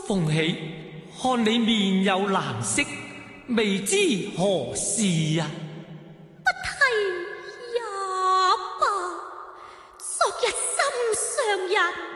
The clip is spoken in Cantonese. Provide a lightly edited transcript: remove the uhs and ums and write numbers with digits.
鳳喜，看你面有難色，未知何事啊？ 不提也罷，昨日心上人